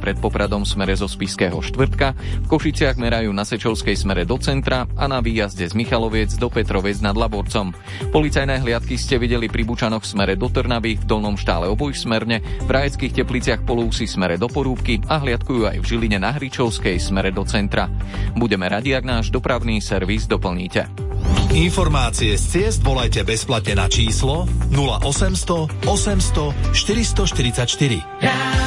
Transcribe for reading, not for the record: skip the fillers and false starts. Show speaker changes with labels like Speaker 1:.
Speaker 1: pred Popradom v smere zo Spišského Štvrtka, v Košiciach merajú na Sečovskej smere do centra a na výjazde z Michaloviec do Petroviec nad Laborcom. Policajné hliadky ste videli pri Bučanoch v smere do Trnavy, v Dolnom Štále obojsmerne, v Rajeckých Tepliciach Polúsi smere do Porúbky a hliadkujú aj v Žiline na Hričovskej smere do centra. Budeme radi, ak náš dopravný servis doplníte.
Speaker 2: Informácie z ciest volajte bezplatne na číslo 0800 800 444.